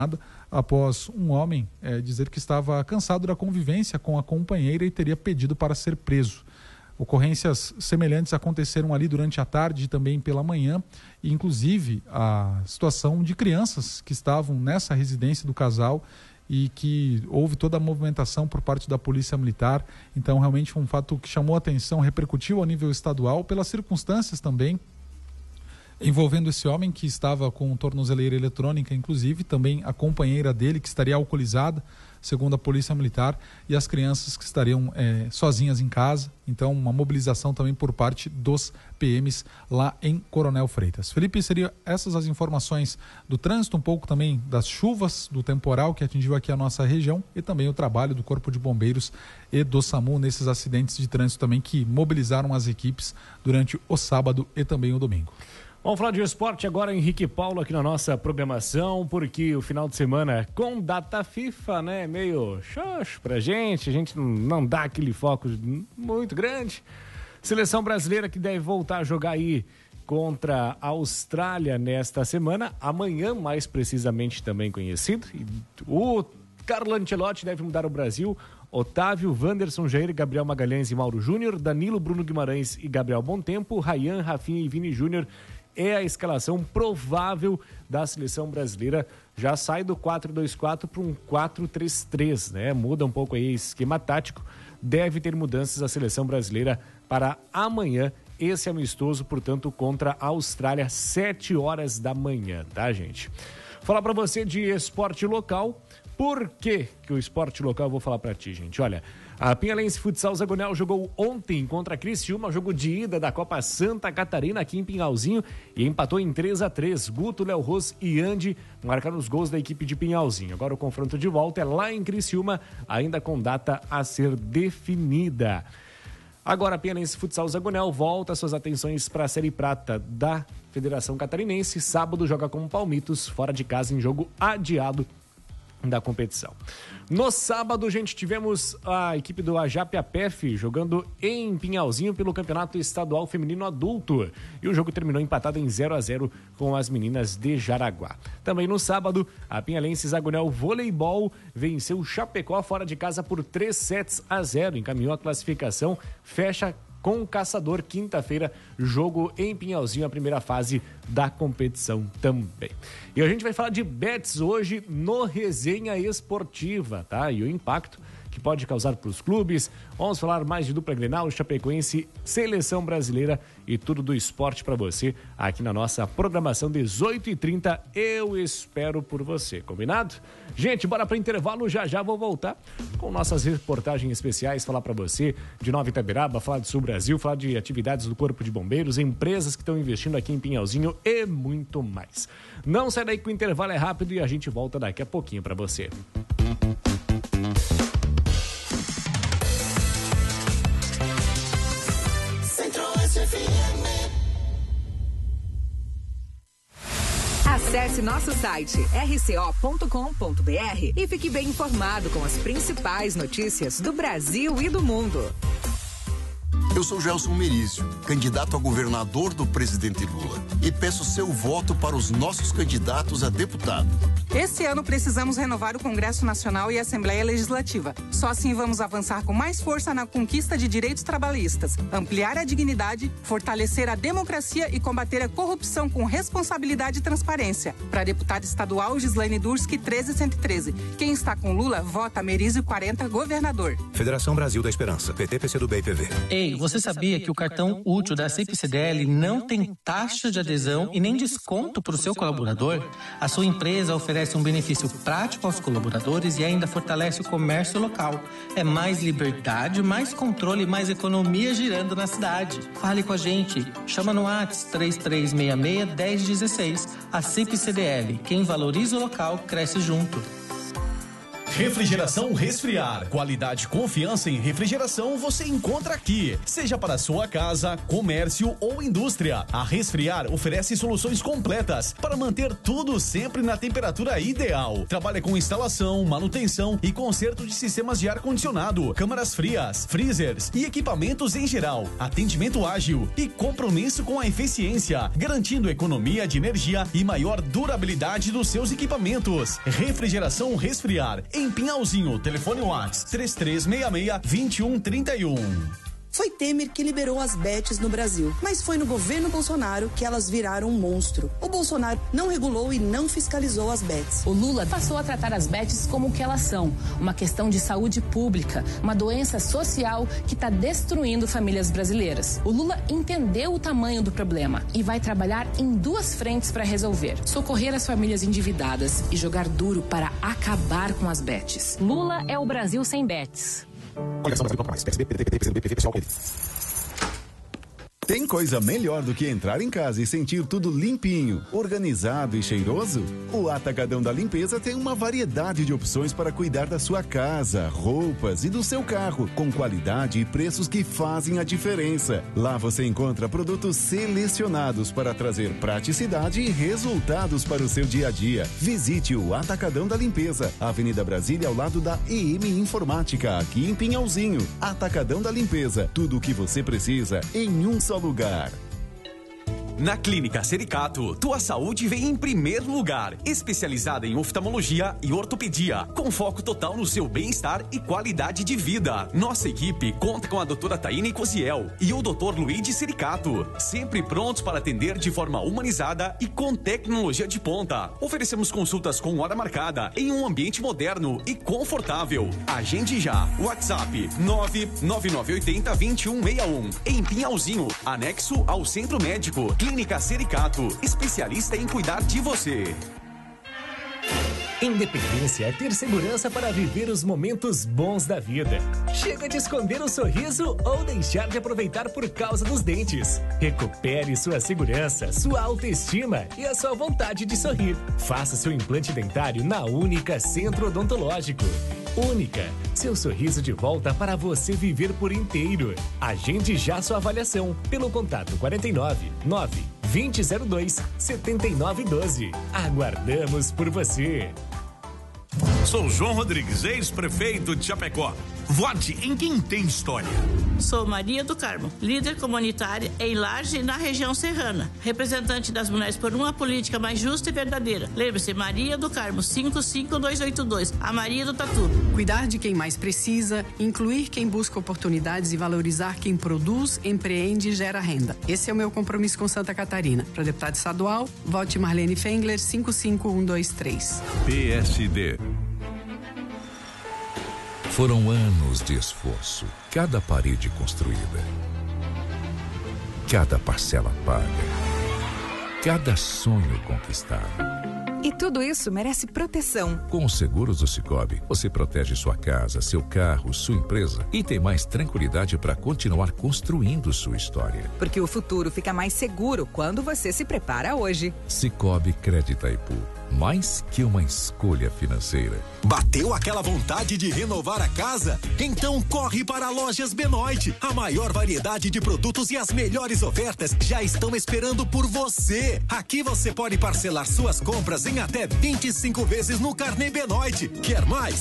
após um homem dizer que estava cansado da convivência com a companheira e teria pedido para ser preso. Ocorrências semelhantes aconteceram ali durante a tarde e também pela manhã, e inclusive a situação de crianças que estavam nessa residência do casal e que houve toda a movimentação por parte da Polícia Militar. Então realmente foi um fato que chamou a atenção, repercutiu a nível estadual pelas circunstâncias também envolvendo esse homem que estava com tornozeleira eletrônica, inclusive também a companheira dele que estaria alcoolizada, segundo a Polícia Militar, e as crianças que estariam sozinhas em casa. Então uma mobilização também por parte dos PMs lá em Coronel Freitas. Felipe, seriam essas as informações do trânsito, um pouco também das chuvas, do temporal que atingiu aqui a nossa região e também o trabalho do Corpo de Bombeiros e do SAMU nesses acidentes de trânsito também que mobilizaram as equipes durante o sábado e também o domingo. Vamos falar de esporte agora, Henrique Paulo, aqui na nossa programação, porque o final de semana com data FIFA, né, meio xoxo pra gente, a gente não dá aquele foco muito grande. Seleção brasileira que deve voltar a jogar aí contra a Austrália nesta semana, amanhã mais precisamente também conhecido. O Carlo Ancelotti deve mudar o Brasil. Otávio, Wanderson, Jair, Gabriel Magalhães e Mauro Júnior, Danilo, Bruno Guimarães e Gabriel Bontempo, Ryan, Rafinha e Vini Júnior. É a escalação provável da seleção brasileira. Já sai do 4-2-4 para um 4-3-3, né? Muda um pouco aí o esquema tático. Deve ter mudanças a seleção brasileira para amanhã. Esse amistoso, portanto, contra a Austrália, 7 horas da manhã, tá, gente? Falar para você de esporte local. Por que o esporte local eu vou falar para ti, gente? Olha, a Pinhalense Futsal Zagonel jogou ontem contra a Criciúma, jogo de ida da Copa Santa Catarina aqui em Pinhalzinho e empatou em 3-3. Guto, Léo Ros e Andy marcaram os gols da equipe de Pinhalzinho. Agora o confronto de volta é lá em Criciúma, ainda com data a ser definida. Agora a Pinhalense Futsal Zagonel volta suas atenções para a Série Prata da Federação Catarinense. Sábado joga com o Palmitos, fora de casa em jogo adiado da competição. No sábado, gente, tivemos a equipe do Ajapiapef jogando em Pinhalzinho pelo Campeonato Estadual Feminino Adulto. E o jogo terminou empatado em 0-0 com as meninas de Jaraguá. Também no sábado, a Pinhalense Zagonel Voleibol venceu o Chapecó fora de casa por 3-0, encaminhou a classificação, fecha com o Caçador, quinta-feira, jogo em Pinhalzinho, a primeira fase da competição também. E a gente vai falar de bets hoje no Resenha Esportiva, tá? E o impacto que pode causar para os clubes. Vamos falar mais de dupla Grenal, Chapecoense, seleção brasileira e tudo do esporte para você aqui na nossa programação 18h30. Eu espero por você, combinado? Gente, bora para intervalo, já vou voltar com nossas reportagens especiais, falar para você de Nova Itaberaba, falar do Sul Brasil, falar de atividades do Corpo de Bombeiros, empresas que estão investindo aqui em Pinhalzinho e muito mais. Não sai daí que o intervalo é rápido e a gente volta daqui a pouquinho para você. Acesse nosso site rco.com.br e fique bem informado com as principais notícias do Brasil e do mundo. Eu sou Gelson Merizio, candidato a governador do presidente Lula, e peço seu voto para os nossos candidatos a deputado. Esse ano precisamos renovar o Congresso Nacional e a Assembleia Legislativa. Só assim vamos avançar com mais força na conquista de direitos trabalhistas, ampliar a dignidade, fortalecer a democracia e combater a corrupção com responsabilidade e transparência. Para deputada estadual, Gislaine Durski, 13113. Quem está com Lula, vota Merizio 40, governador. Federação Brasil da Esperança, PT, PCdoB e PV. Ei, você sabia que o cartão útil da CIP-CDL não tem taxa de adesão e nem desconto para o seu colaborador? A sua empresa oferece um benefício prático aos colaboradores e ainda fortalece o comércio local. É mais liberdade, mais controle e mais economia girando na cidade. Fale com a gente. Chama no WhatsApp 3366-1016. A CIP-CDL. Quem valoriza o local, cresce junto. Refrigeração Resfriar. Qualidade e confiança em refrigeração você encontra aqui. Seja para sua casa, comércio ou indústria. A Resfriar oferece soluções completas para manter tudo sempre na temperatura ideal. Trabalha com instalação, manutenção e conserto de sistemas de ar-condicionado, câmaras frias, freezers e equipamentos em geral. Atendimento ágil e compromisso com a eficiência, garantindo economia de energia e maior durabilidade dos seus equipamentos. Refrigeração Resfriar, em Pinhalzinho, telefone WhatsApp 3366-2131. Foi Temer que liberou as bets no Brasil, mas foi no governo Bolsonaro que elas viraram um monstro. O Bolsonaro não regulou e não fiscalizou as bets. O Lula passou a tratar as bets como o que elas são, uma questão de saúde pública, uma doença social que está destruindo famílias brasileiras. O Lula entendeu o tamanho do problema e vai trabalhar em duas frentes para resolver: socorrer as famílias endividadas e jogar duro para acabar com as bets. Lula é o Brasil sem bets. Coligação Brasil Toca Mais. PSB, PDT, PCdoB, pessoal. Tem coisa melhor do que entrar em casa e sentir tudo limpinho, organizado e cheiroso? O Atacadão da Limpeza tem uma variedade de opções para cuidar da sua casa, roupas e do seu carro, com qualidade e preços que fazem a diferença. Lá você encontra produtos selecionados para trazer praticidade e resultados para o seu dia a dia. Visite o Atacadão da Limpeza, Avenida Brasília, ao lado da EM Informática, aqui em Pinhalzinho. Atacadão da Limpeza, tudo o que você precisa em um só lugar. Na Clínica Sericato, tua saúde vem em primeiro lugar. Especializada em oftalmologia e ortopedia, com foco total no seu bem-estar e qualidade de vida. Nossa equipe conta com a doutora Taine Cosiel e o doutor Luigi Sericato, sempre prontos para atender de forma humanizada e com tecnologia de ponta. Oferecemos consultas com hora marcada em um ambiente moderno e confortável. Agende já. WhatsApp 99980-2161. Em Pinhalzinho, anexo ao Centro Médico. Clínica Sericato, especialista em cuidar de você. Independência é ter segurança para viver os momentos bons da vida. Chega de esconder o sorriso ou deixar de aproveitar por causa dos dentes. Recupere sua segurança, sua autoestima e a sua vontade de sorrir. Faça seu implante dentário na Única Centro Odontológico. Única, seu sorriso de volta para você viver por inteiro. Agende já sua avaliação pelo contato 49 9-2002 7912. Aguardamos por você. Sou João Rodrigues, ex-prefeito de Chapecó. Vote em quem tem história. Sou Maria do Carmo, líder comunitária em Laje e na região serrana. Representante das mulheres por uma política mais justa e verdadeira. Lembre-se, Maria do Carmo, 55282. A Maria do Tatu. Cuidar de quem mais precisa, incluir quem busca oportunidades e valorizar quem produz, empreende e gera renda. Esse é o meu compromisso com Santa Catarina. Para deputado estadual, vote Marlene Fengler, 55123. PSD. Foram anos de esforço, cada parede construída, cada parcela paga, cada sonho conquistado. E tudo isso merece proteção. Com os seguros do Sicoob, você protege sua casa, seu carro, sua empresa e tem mais tranquilidade para continuar construindo sua história. Porque o futuro fica mais seguro quando você se prepara hoje. Sicoob Crédito Itaipu. Mais que uma escolha financeira. Bateu aquela vontade de renovar a casa? Então corre para Lojas Benoit. A maior variedade de produtos e as melhores ofertas já estão esperando por você. Aqui você pode parcelar suas compras em até 25 vezes no Carnê Benoit. Quer mais?